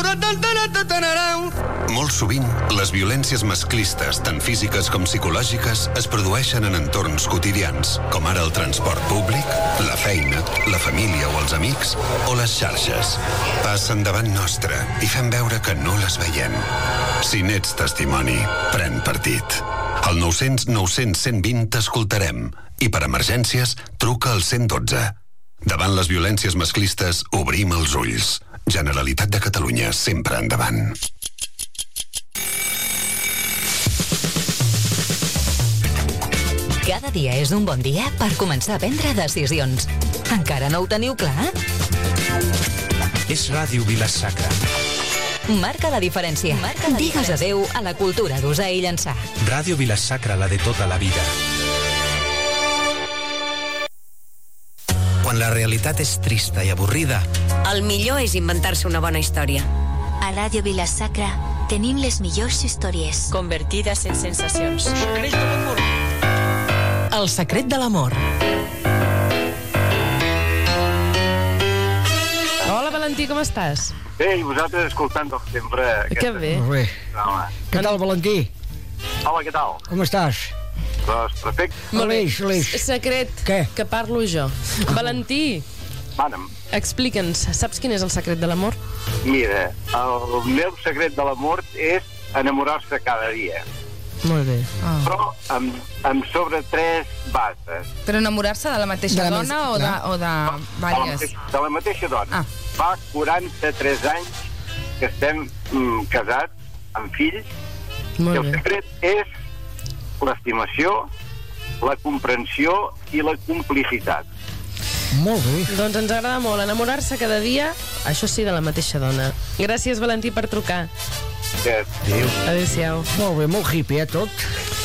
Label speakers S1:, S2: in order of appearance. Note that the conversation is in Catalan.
S1: Molt sovint, les violències masclistes, tant físiques com psicològiques, es produeixen en entorns quotidians, com ara el transport públic, la feina, la família o els amics, o les xarxes. Passen davant nostre i fem veure que no les veiem. Si n'ets testimoni, pren partit. Al 900 900 120 t'escoltarem i per emergències truca al 112. Davant les violències masclistes, obrim els ulls. Generalitat de Catalunya, sempre endavant.
S2: Cada dia és un bon dia per començar a prendre decisions. Encara no ho teniu clar?
S3: És Ràdio Vila-sacra.
S2: Marca la diferència. Digues adeu a la cultura d'usar i llançar.
S3: Ràdio Vila-sacra, la de tota la vida.
S4: Quan la realitat és trista i avorrida,
S5: el millor és inventar-se una bona història.
S6: A Ràdio Vila-sacra tenim les millors històries.
S5: Convertides en sensacions.
S7: El secret de l'amor. Hola, Valentí, com estàs?
S8: Bé, i vosaltres escoltant com sempre...
S7: Que bé.
S9: Molt bé.
S8: Home.
S9: Què tal, Valentí?
S8: Hola, què tal?
S9: Com estàs?
S8: Doncs perfecte.
S7: Molt bé.
S9: Aleix.
S7: Secret,
S9: Què?
S7: que parlo jo. Valentí,
S8: Mana'm,
S7: explica'ns, saps quin és el secret de l'amor?
S8: mira, el meu secret de l'amor és enamorar-se cada dia.
S7: Molt bé.
S8: Però amb sobre 3 bases.
S10: Però enamorar-se de la mateixa dona o de vàries?
S8: De la mateixa dona. Fa 43 anys que estem casats, amb fills, i
S7: Molt
S8: el
S7: bé.
S8: secret és l'estimació, la comprensió i la complicitat.
S9: Molt bé.
S7: Doncs ens agrada molt enamorar-se cada dia, això sí, de la mateixa dona. Gràcies, Valentí, per trucar.
S8: Que
S7: Adéu-siau.
S9: Molt bé, molt hippie, tot.